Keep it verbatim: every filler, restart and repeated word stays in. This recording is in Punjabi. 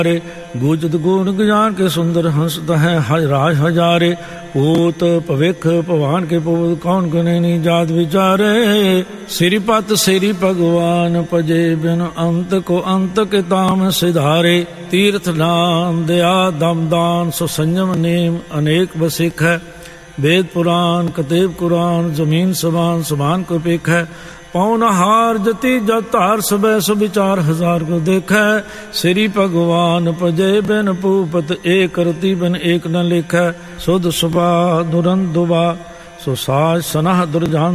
ਗੂਜਤ ਗੁਣ ਗਿਆਨ ਕੇ ਸੁੰਦਰ ਹੰਸਤ ਹੈ ਹਜ ਰਾਜ ਹਜ਼ਾਰੇ। ਪੂਤ ਭਵਿਖ ਭਵਾਨ ਕੇ ਪੂਤ ਕੌਣ ਗੁਨੇ ਨੀ ਜਾਤ ਵਿਚਾਰੇ। ਸਿਰੀ ਪਤ ਸਿਰੀ ਭਗਵਾਨ ਭਜੇ ਬਿਨ ਅੰਤ ਕੋ ਅੰਤ ਕੇ ਤਾਮ ਸਿਧਾਰੇ। ਤੀਰਥ ਨਾਮ ਦਇਆ ਦਮ ਦਾਨ ਸੋ ਸੰਜਮ ਨੇਮ ਅਨੇਕ ਬਸਿਖ ਹੈ। वेद पुराण कतेब कुरान जमीन समान समान को पेख है। पौन हार जति जत तार सबै सुविचार हजार को देखै। श्री भगवान भजे बिन भूपत एक करती बिन एक न लिखै। सुध सुभा दुरंत दुबा सो साज सनह दुरजान